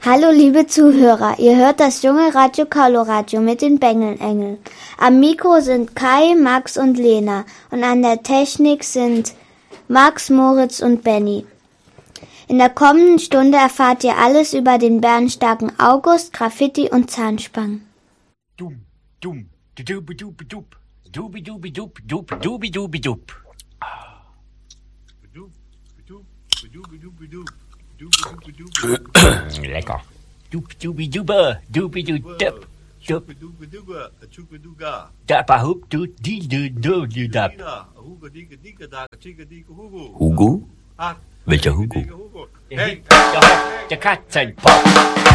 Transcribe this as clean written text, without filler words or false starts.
Hallo liebe Zuhörer, ihr hört das junge Radio Coloradio mit den Bengelengeln. Am Mikro sind Kai, Max und Lena und an der Technik sind Max, Moritz und Benny. In der kommenden Stunde erfahrt ihr alles über den bärenstarken August, Graffiti und Zahnspangen. Dum, dum, dubidubidup, dubidubidup, dubidubidup. Lecker. Dubiduba, dubidudup, dapahup, dudidudududap. Hugo? Welcher Hugo? Der Katzenpop.